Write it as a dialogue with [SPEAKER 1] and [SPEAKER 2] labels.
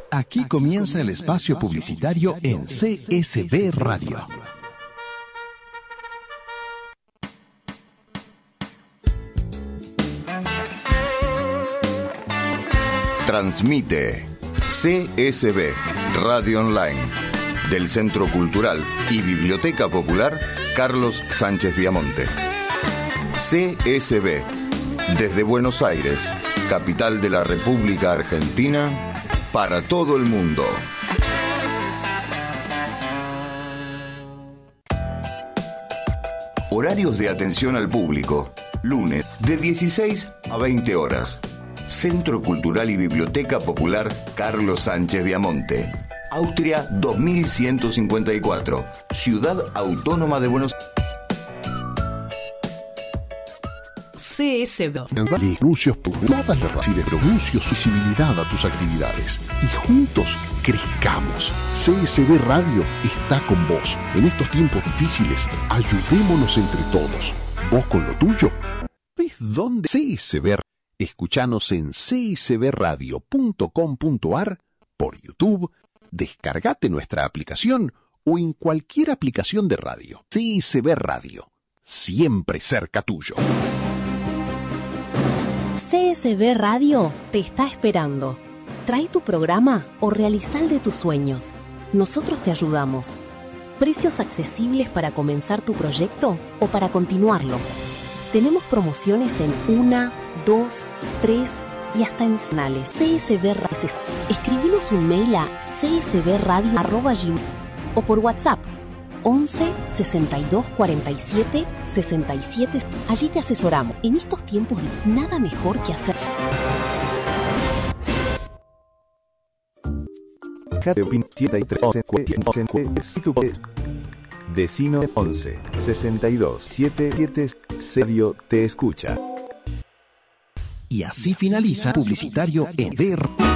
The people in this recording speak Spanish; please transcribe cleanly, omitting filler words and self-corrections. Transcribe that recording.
[SPEAKER 1] Aquí comienza el espacio publicitario en CSB Radio.
[SPEAKER 2] Transmite CSB Radio Online del Centro Cultural y Biblioteca Popular Carlos Sánchez Viamonte. CSB desde Buenos Aires, capital de la República Argentina, para todo el mundo. Horarios de atención al público. Lunes de 16 a 20 horas. Centro Cultural y Biblioteca Popular Carlos Sánchez Viamonte. Austria 2154. Ciudad Autónoma de Buenos Aires.
[SPEAKER 3] CSB.
[SPEAKER 1] Anuncios por todas las razones, anuncios, visibilidad a tus actividades. Y juntos crezcamos. CSB Radio está con vos. En estos tiempos difíciles, ayudémonos entre todos. Vos con lo tuyo. ¿Ves dónde? CSB. Escuchanos en csbradio.com.ar, por YouTube, descargate nuestra aplicación o en cualquier aplicación de radio. CSB Radio. Siempre cerca tuyo.
[SPEAKER 3] CSB Radio te está esperando. Trae tu programa o realiza el de tus sueños. Nosotros te ayudamos. Precios accesibles para comenzar tu proyecto o para continuarlo. Tenemos promociones en 1, 2, 3 y hasta en canales. CSB Radio. Escribinos un mail a csbradio@gmail o por WhatsApp 11 62 47 67. Allí te asesoramos. En estos tiempos nada mejor que hacer.
[SPEAKER 4] Vecino 11 62 77 Serio te escucha.
[SPEAKER 1] Y así finaliza publicitario en DR.